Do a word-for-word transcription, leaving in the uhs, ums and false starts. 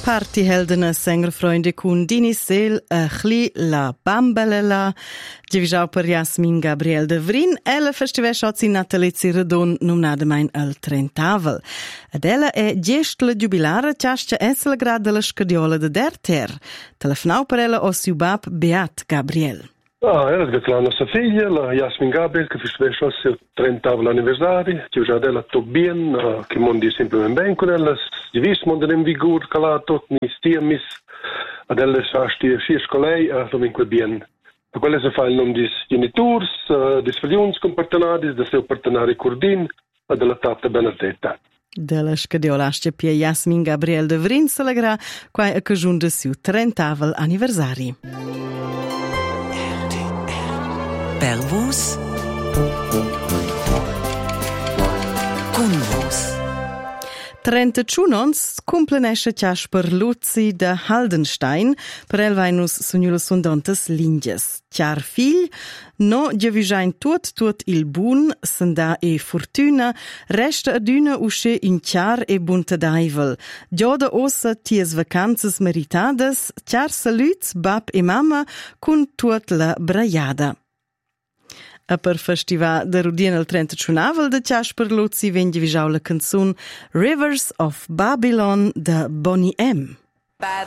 Party heldene Sängerfreunde kun Dini Sel a chli la bambalela. Givisau per Jasmin Gabriel de Vrin e la festival shots in natalizzi redon numnada mein al trentavel. Ad ella è gestla jubilare ciascia essere grada la scadiola de derter. Telefonau per ella o siubab Beat Gabriel. Ah, era che la nostra figlia, la Jasmin Gabriel, che festeggia il suo trentesimo anniversario, che già della tutto bene, uh, che mondi semplicemente bene con ella, di vis mondi in vigore, calato, ni stiamis, ad ella sa stia sia scolei, uh, comunque bene. A quelle si fa il nome di genitori, uh, di sfiglioni con partenari, del suo partenari curdin, e della tata Benedetta. Della scadiola pia Jasmin Gabriel de Vrin celegra quai a cajun de siu trentavel anniversari. Per vos, con vos. trentacinque ans cumplenesce Ciasper Luzi de Haldenstein, per el vainus sognulo sondontes linges. Ciar figl, no giavisain tuot tuot il bun, senda e fortuna, resta aduna usce in ciar e bunta daivel. Gioda ossa ties vacanzas meritades, ciar saluts bab e mamma, cun tuot la braiada. A per festival de Rudien al trentacinque de Ciasper Luzi vendi visau la canzun Rivers of Babylon de Bonnie M. By